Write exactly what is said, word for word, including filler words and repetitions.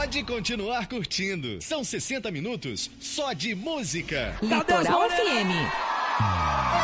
pode continuar curtindo. São sessenta minutos só de música. Litoral F M.